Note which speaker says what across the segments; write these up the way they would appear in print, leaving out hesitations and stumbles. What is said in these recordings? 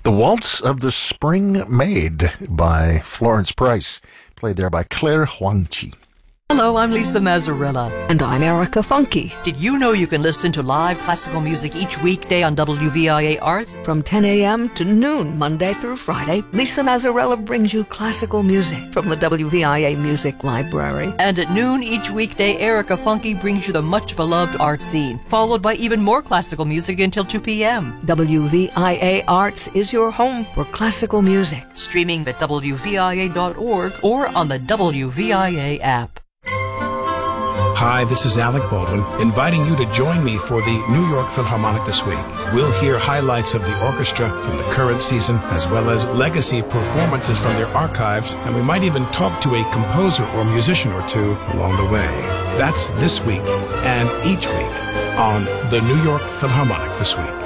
Speaker 1: The Waltz of the Spring Maid by Florence Price, played there by Claire Huangqi.
Speaker 2: Hello, I'm Lisa Mazzarella.
Speaker 3: And I'm Erica Funky.
Speaker 2: Did you know you can listen to live classical music each weekday on WVIA Arts?
Speaker 3: From 10 a.m. to noon, Monday through Friday, Lisa Mazzarella brings you classical music from the WVIA Music Library.
Speaker 2: And at noon each weekday, Erica Funky brings you the much-beloved art scene, followed by even more classical music until 2 p.m.
Speaker 3: WVIA Arts is your home for classical music.
Speaker 2: Streaming at WVIA.org or on the WVIA app.
Speaker 4: Hi, this is Alec Baldwin, inviting you to join me for the New York Philharmonic this week. We'll hear highlights of the orchestra from the current season, as well as legacy performances from their archives, and we might even talk to a composer or musician or two along the way. That's this week and each week on the New York Philharmonic this week.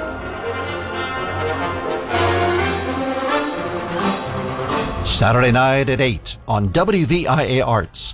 Speaker 5: Saturday night at 8 on WVIA Arts.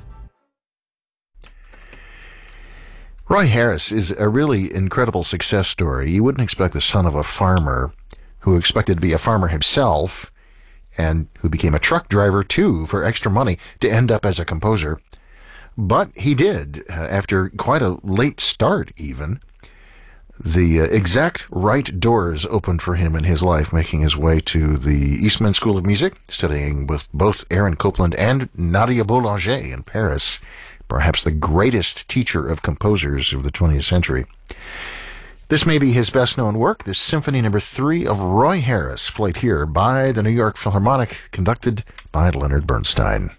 Speaker 1: Roy Harris is a really incredible success story. You wouldn't expect the son of a farmer who expected to be a farmer himself and who became a truck driver too for extra money to end up as a composer. But he did, after quite a late start even. The exact right doors opened for him in his life, making his way to the Eastman School of Music, studying with both Aaron Copland and Nadia Boulanger in Paris. Perhaps the greatest teacher of composers of the 20th century. This may be his best-known work, this Symphony No. 3 of Roy Harris, played here by the New York Philharmonic, conducted by Leonard Bernstein.